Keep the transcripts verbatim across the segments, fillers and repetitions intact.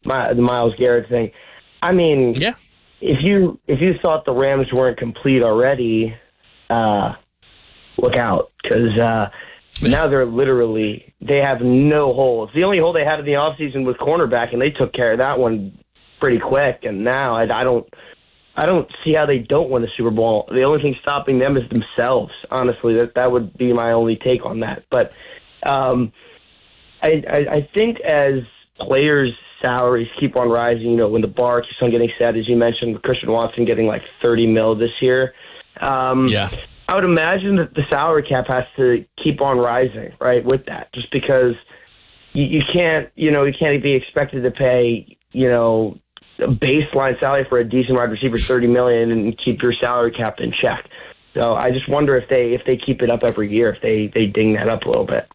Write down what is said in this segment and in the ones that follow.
my, the Myles Garrett thing. I mean, yeah. if you if you thought the Rams weren't complete already, uh, look out, because uh, now they're literally, they have no holes. The only hole they had in the offseason was cornerback, and they took care of that one pretty quick. And now I, I don't I don't see how they don't win the Super Bowl. The only thing stopping them is themselves, honestly. That that would be my only take on that. But um, I, I, I think as players' salaries keep on rising, you know, when the bar keeps on getting set, as you mentioned, with Christian Watson getting like thirty mil this year, um, yeah. I would imagine that the salary cap has to keep on rising, right, with that, just because you, you can't, you know, you can't be expected to pay, you know, a baseline salary for a decent wide receiver thirty million dollars and keep your salary cap in check. So I just wonder if they if they keep it up every year, if they, they ding that up a little bit.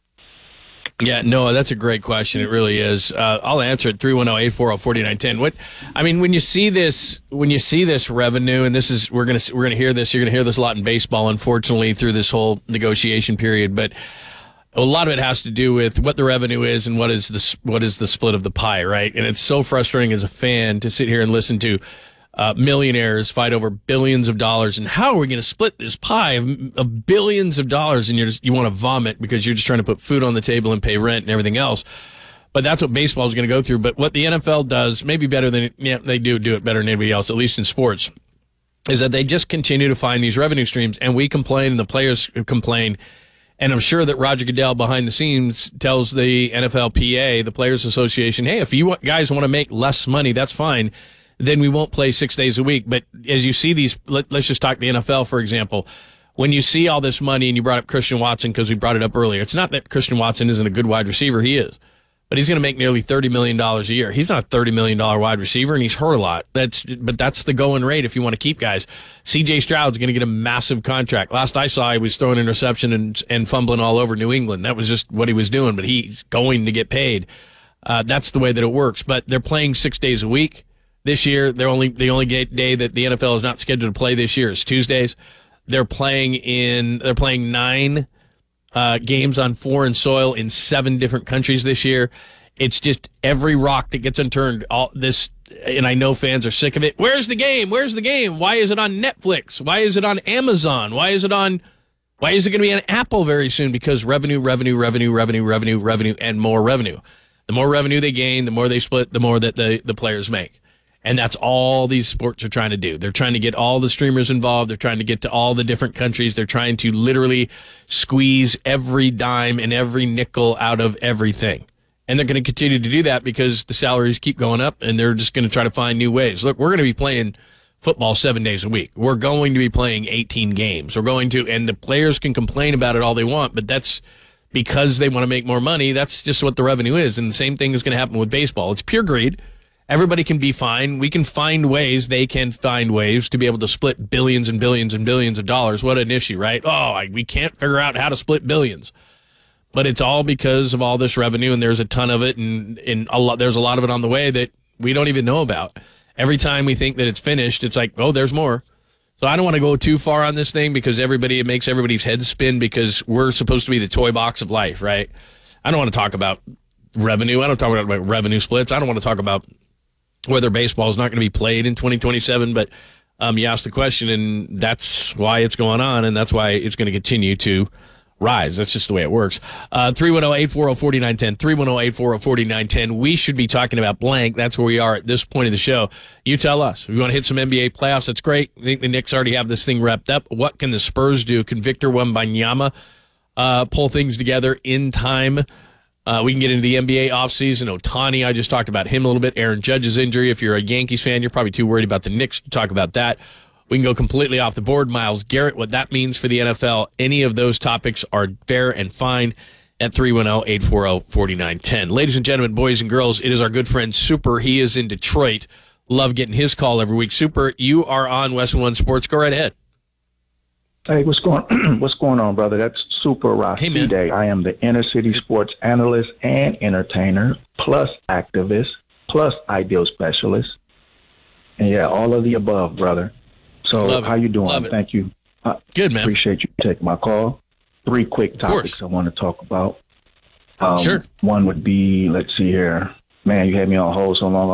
Yeah, no, that's a great question. It really is. Uh, I'll answer it. three one zero, eight four zero, four nine one zero. What, I mean, when you see this, when you see this revenue, and this is, we're going to, we're going to hear this, you're going to hear this a lot in baseball, unfortunately, through this whole negotiation period, but a lot of it has to do with what the revenue is and what is the, what is the split of the pie, right? And it's so frustrating as a fan to sit here and listen to Uh, millionaires fight over billions of dollars, and how are we going to split this pie of, of billions of dollars? And you're just, you want to vomit because you're just trying to put food on the table and pay rent and everything else. But that's what baseball is going to go through. But what the N F L does, maybe better than yeah, they do do it better than anybody else, at least in sports, is that they just continue to find these revenue streams, and we complain, and the players complain. And I'm sure that Roger Goodell behind the scenes tells the N F L P A, the Players Association, hey, if you guys want to make less money, that's fine. Then we won't play six days a week. But as you see these, let, let's just talk the N F L, for example. When you see all this money, and you brought up Christian Watson because we brought it up earlier, it's not that Christian Watson isn't a good wide receiver. He is. But he's going to make nearly thirty million dollars a year. He's not a thirty million dollars wide receiver, and he's hurt a lot. That's But that's the going rate if you want to keep guys. C J Stroud's going to get a massive contract. Last I saw, he was throwing interception and, and fumbling all over New England. That was just what he was doing, but he's going to get paid. Uh, that's the way that it works. But they're playing six days a week. This year, they're only the only day that the N F L is not scheduled to play this year is Tuesdays. They're playing in they're playing nine uh, games on foreign soil in seven different countries this year. It's just every rock that gets unturned. All this, and I know fans are sick of it. Where's the game? Where's the game? Why is it on Netflix? Why is it on Amazon? Why is it on? Why is it going to be on Apple very soon? Because revenue, revenue, revenue, revenue, revenue, revenue, and more revenue. The more revenue they gain, the more they split, the more that the the players make. And that's all these sports are trying to do. They're trying to get all the streamers involved. They're trying to get to all the different countries. They're trying to literally squeeze every dime and every nickel out of everything. And they're going to continue to do that because the salaries keep going up, and they're just going to try to find new ways. Look, we're going to be playing football seven days a week. We're going to be playing eighteen games. We're going to, and the players can complain about it all they want, but that's because they want to make more money. That's just what the revenue is. And the same thing is going to happen with baseball. It's pure greed. Everybody can be fine. We can find ways. They can find ways to be able to split billions and billions and billions of dollars. What an issue, right? Oh, I, we can't figure out how to split billions. But it's all because of all this revenue, and there's a ton of it, and, and a lot, there's a lot of it on the way that we don't even know about. Every time we think that it's finished, it's like, oh, there's more. So I don't want to go too far on this thing because everybody it makes everybody's head spin because we're supposed to be the toy box of life, right? I don't want to talk about revenue. I don't talk about, about revenue splits. I don't want to talk about whether baseball is not going to be played in twenty twenty-seven, but um, you asked the question, and that's why it's going on, and that's why it's going to continue to rise. That's just the way it works. Uh, three one zero, eight four zero, four nine one zero, three one zero, eight four zero, four nine one zero. We should be talking about blank. That's where we are at this point of the show. You tell us. If you want to hit some N B A playoffs, that's great. I think the Knicks already have this thing wrapped up. What can the Spurs do? Can Victor Wembanyama uh, pull things together in time? Uh, we can get into the N B A offseason. Ohtani, I just talked about him a little bit. Aaron Judge's injury. If you're a Yankees fan, you're probably too worried about the Knicks to talk about that. We can go completely off the board. Myles Garrett, what that means for the N F L. Any of those topics are fair and fine at three one zero, eight four zero, four nine one zero. Ladies and gentlemen, boys and girls, it is our good friend Super. He is in Detroit. Love getting his call every week. Super, you are on West One Sports. Go right ahead. Hey, what's going what's going on, brother? That's Super Rafide. Hey, I am the inner city sports analyst and entertainer, plus activist, plus ideal specialist. And yeah, all of the above, brother. So how you doing? Thank you. Uh, Good, man. Appreciate you taking my call. Three quick topics I want to talk about. Um, sure. One would be, let's see here. Man, you had me on hold so long.